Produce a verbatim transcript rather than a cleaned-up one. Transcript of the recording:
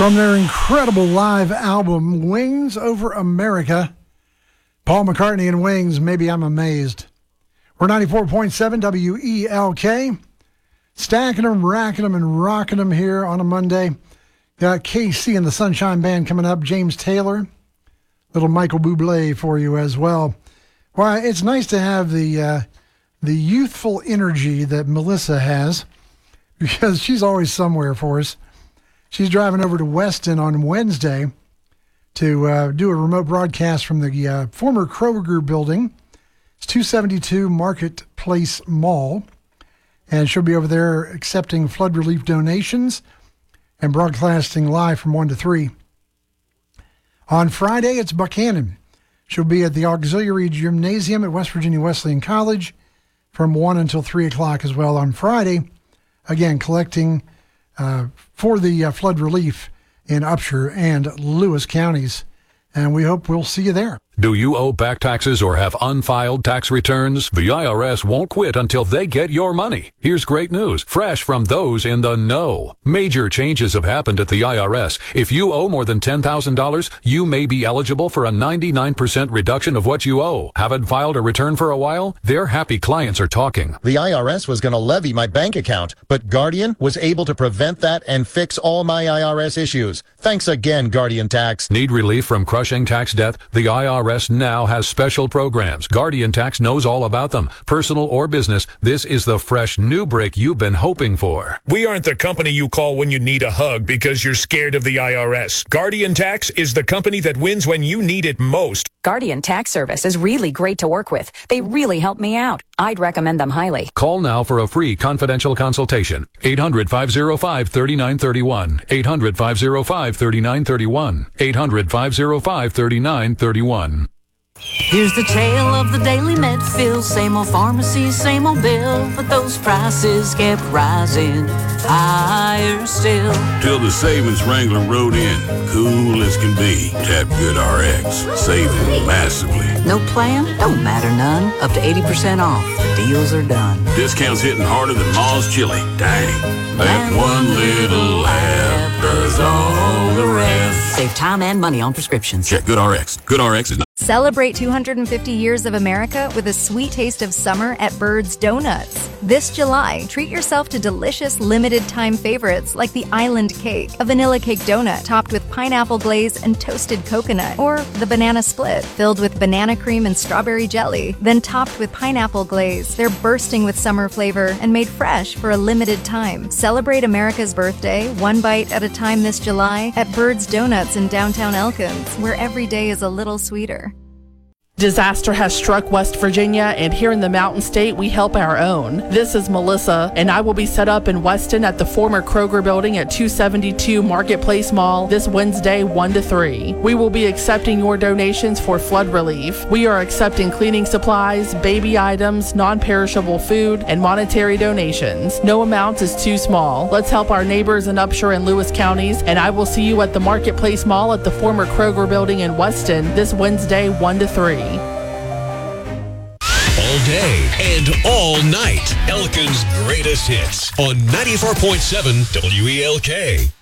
From their incredible live album, Wings Over America, Paul McCartney and Wings, Maybe I'm Amazed. We're ninety-four point seven W E L K. Stacking them, racking them, and rocking them here on a Monday. Got K C and the Sunshine Band coming up, James Taylor, little Michael Bublé for you as well. Well, it's nice to have the uh, the youthful energy that Melissa has, because she's always somewhere for us. She's driving over to Weston on Wednesday to uh, do a remote broadcast from the uh, former Kroger building. It's two seventy-two Marketplace Mall. And she'll be over there accepting flood relief donations and broadcasting live from one to three. On Friday, it's Buchanan. She'll be at the Auxiliary Gymnasium at West Virginia Wesleyan College from one until three o'clock as well on Friday. Again, collecting uh, for the uh, flood relief in Upshur and Lewis counties. And we hope we'll see you there. Do you owe back taxes or have unfiled tax returns? The I R S won't quit until they get your money. Here's great news, fresh from those in the know. Major changes have happened at the I R S. If you owe more than ten thousand dollars, you may be eligible for a ninety-nine percent reduction of what you owe. Haven't filed a return for a while? Their happy clients are talking. The I R S was going to levy my bank account, but Guardian was able to prevent that and fix all my I R S issues. Thanks again, Guardian Tax. Need relief from crushing tax debt? The I R S now has special programs. Guardian Tax knows all about them. Personal or business, this is the fresh new break you've been hoping for. We aren't the company you call when you need a hug because you're scared of the I R S. Guardian Tax is the company that wins when you need it most. Guardian Tax Service is really great to work with. They really help me out. I'd recommend them highly. Call now for a free confidential consultation. eight hundred, five oh five, three nine three one. eight hundred, five oh five, three nine three one. eight hundred, five oh five, three nine three one. Here's the tale of the daily Medfield. Same old pharmacy, same old bill, but those prices kept rising higher still. Till the savings wrangler rode in, cool as can be. Tap GoodRx, saving massively. No plan? Don't matter none. Up to eighty percent off. The deals are done. Discounts hitting harder than Ma's chili. Dang, that And one little app does all the rest. Save time and money on prescriptions. Check GoodRx. GoodRx is not. Celebrate two hundred fifty years of America with a sweet taste of summer at Bird's Donuts. This July, treat yourself to delicious limited-time favorites like the Island Cake, a vanilla cake donut topped with pineapple glaze and toasted coconut, or the Banana Split, filled with banana cream and strawberry jelly, then topped with pineapple glaze. They're bursting with summer flavor and made fresh for a limited time. Celebrate America's birthday, one bite at a time this July at Bird's Donuts in downtown Elkins, where every day is a little sweeter. Disaster has struck West Virginia, and here in the Mountain State, we help our own. This is Melissa, and I will be set up in Weston at the former Kroger building at two seventy-two Marketplace Mall this Wednesday, one to three. We will be accepting your donations for flood relief. We are accepting cleaning supplies, baby items, non-perishable food, and monetary donations. No amount is too small. Let's help our neighbors in Upshur and Lewis counties, and I will see you at the Marketplace Mall at the former Kroger building in Weston this Wednesday, one to three. All day and all night. Elkin's greatest hits on ninety-four point seven W E L K.